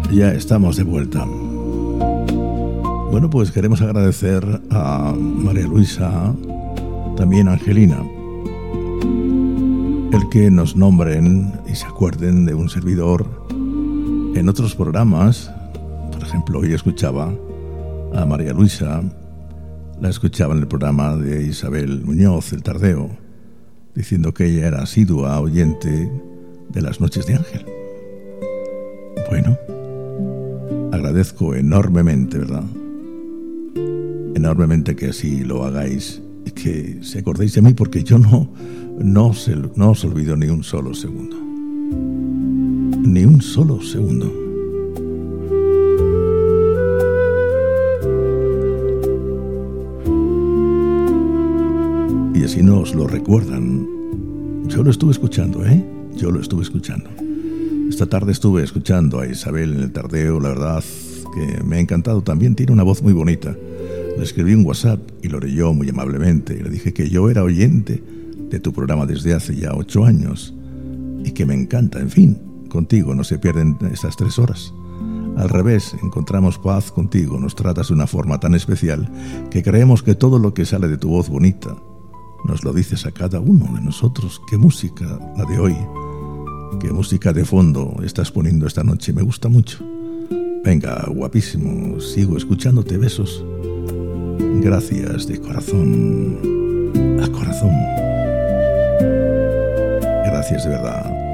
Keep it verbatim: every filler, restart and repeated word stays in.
Ya estamos de vuelta. Bueno, pues queremos agradecer a María Luisa, también a Angelina, el que nos nombren y se acuerden de un servidor en otros programas. Por ejemplo, hoy escuchaba a María Luisa, la escuchaba en el programa de Isabel Muñoz, El Tardeo, diciendo que ella era asidua oyente de las Noches de Ángel. Bueno, agradezco enormemente, ¿verdad? Enormemente que así lo hagáis y que se acordéis de mí, porque yo no, no, se, no os olvido ni un solo segundo. Ni un solo segundo. Y así nos lo recuerdan. Yo lo estuve escuchando, ¿eh? Yo lo estuve escuchando. Esta tarde estuve escuchando a Isabel en El Tardeo. La verdad que me ha encantado. También tiene una voz muy bonita. Le escribí un WhatsApp y lo leyó muy amablemente. Y le dije que yo era oyente de tu programa desde hace ya ocho años y que me encanta. En fin, contigo no se pierden estas tres horas. Al revés, encontramos paz contigo. Nos tratas de una forma tan especial que creemos que todo lo que sale de tu voz bonita nos lo dices a cada uno de nosotros. Qué música la de hoy. Qué música de fondo estás poniendo esta noche. Me gusta mucho. Venga, guapísimo. Sigo escuchándote. Besos. Gracias de corazón a corazón. Gracias de verdad.